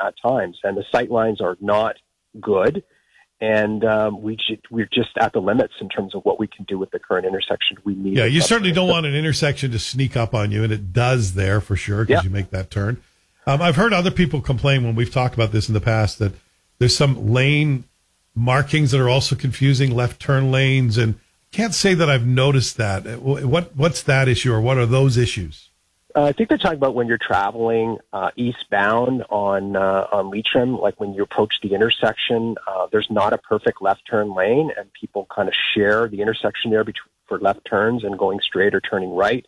at times, and the sight lines are not good. And we're just at the limits in terms of what we can do with the current intersection. We need. Yeah, you certainly don't want an intersection to sneak up on you, and it does there for sure because you make that turn. I've heard other people complain when we've talked about this in the past that there's some lane markings that are also confusing, left turn lanes, and can't say that I've noticed that. What's that issue, or what are those issues? I think they're talking about when you're traveling eastbound on Leitrim, like when you approach the intersection, there's not a perfect left turn lane, and people kind of share the intersection there for left turns and going straight or turning right.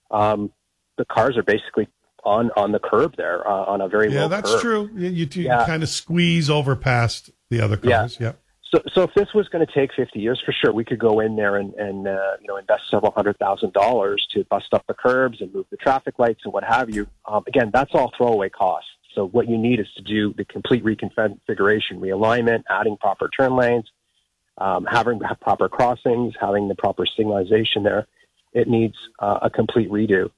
The cars are basically on the curb there, on a very low curb. Yeah, that's true. You kind of squeeze over past the other cars. Yeah. So if this was going to take 50 years, for sure, we could go in there and invest several $100,000 to bust up the curbs and move the traffic lights and what have you. Again, that's all throwaway costs. So what you need is to do the complete reconfiguration, realignment, adding proper turn lanes, having proper crossings, having the proper signalization there. It needs a complete redo.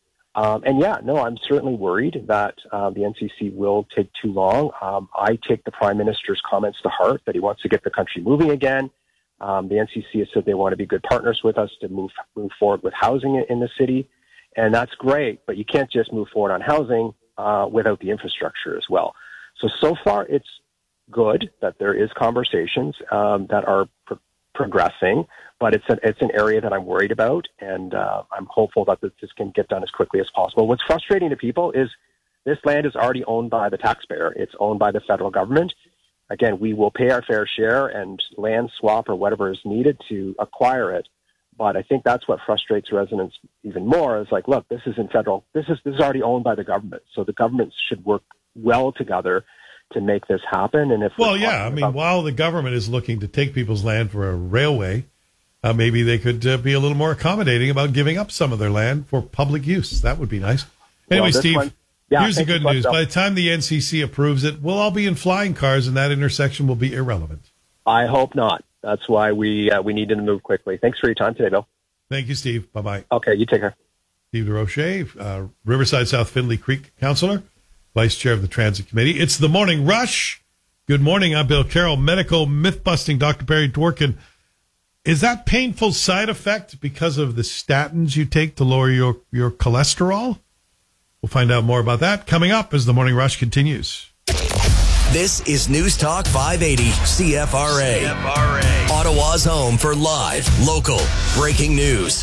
I'm certainly worried that the NCC will take too long. I take the Prime Minister's comments to heart that he wants to get the country moving again. The NCC has said they want to be good partners with us to move forward with housing in the city, and that's great, but you can't just move forward on housing without the infrastructure as well. So far it's good that there is conversations that are progressing, but it's an area that I'm worried about, and I'm hopeful that this can get done as quickly as possible. What's frustrating to people is this land is already owned by the taxpayer. It's owned by the federal government. Again, we will pay our fair share and land swap or whatever is needed to acquire it. But I think that's what frustrates residents even more is like, look, this is already owned by the government. So the governments should work well together to make this happen. And while the government is looking to take people's land for a railway, maybe they could be a little more accommodating about giving up some of their land for public use. That would be nice. Anyway, Steve, here's the good news. By the time the NCC approves it, we'll all be in flying cars, and that intersection will be irrelevant. I hope not. That's why we needed to move quickly. Thanks for your time today, Bill. Thank you, Steve. Bye-bye. Okay, you take care. Steve DeRoche, Riverside South Findlay Creek Councillor, Vice Chair of the Transit Committee. It's the Morning Rush. Good morning. I'm Bill Carroll, medical myth-busting Dr. Barry Dworkin. Is that painful side effect because of the statins you take to lower your cholesterol? We'll find out more about that coming up as the Morning Rush continues. This is News Talk 580 CFRA. Ottawa's home for live, local, breaking news.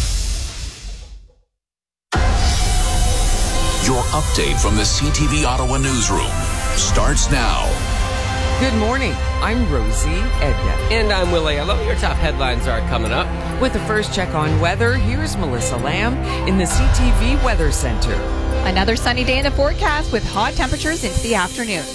Your update from the CTV Ottawa newsroom starts now. Good morning. I'm Rosie Edna. And I'm Will Aiello. Your top headlines are coming up. With a first check on weather, here's Melissa Lamb in the CTV Weather Center. Another sunny day in the forecast with hot temperatures into the afternoon.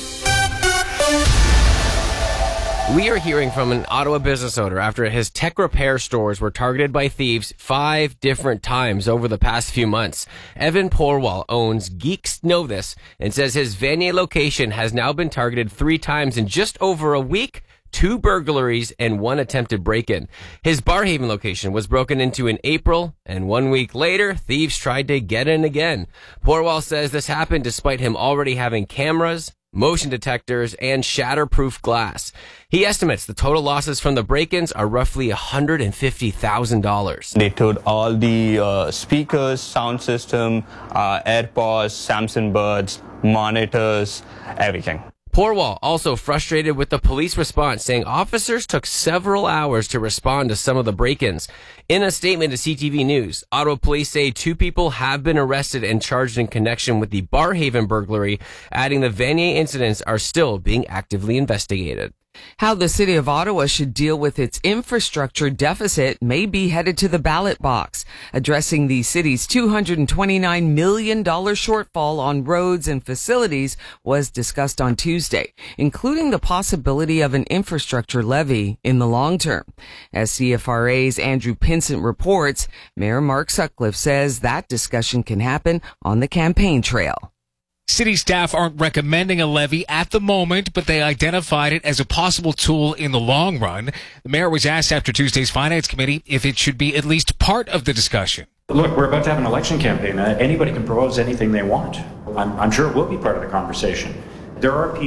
We are hearing from an Ottawa business owner after his tech repair stores were targeted by thieves 5 different times over the past few months. Evan Porwal owns Geeks Know This and says his Vanier location has now been targeted 3 times in just over a week, 2 burglaries and 1 attempted break-in. His Barhaven location was broken into in April, and 1 week later, thieves tried to get in again. Porwal says this happened despite him already having cameras, motion detectors, and shatterproof glass. He estimates the total losses from the break-ins are roughly $150,000. They took all the speakers, sound system, AirPods, Samsung Buds, monitors, everything. Porwal also frustrated with the police response, saying officers took several hours to respond to some of the break-ins. In a statement to CTV News, Ottawa police say 2 people have been arrested and charged in connection with the Barhaven burglary, adding the Vanier incidents are still being actively investigated. How the City of Ottawa should deal with its infrastructure deficit may be headed to the ballot box. Addressing the city's $229 million shortfall on roads and facilities was discussed on Tuesday, including the possibility of an infrastructure levy in the long term. As CFRA's Andrew Pinsent reports, Mayor Mark Sutcliffe says that discussion can happen on the campaign trail. City staff aren't recommending a levy at the moment, but they identified it as a possible tool in the long run. The mayor was asked after Tuesday's Finance Committee if it should be at least part of the discussion. Look, we're about to have an election campaign. Anybody can propose anything they want. I'm sure it will be part of the conversation. There are people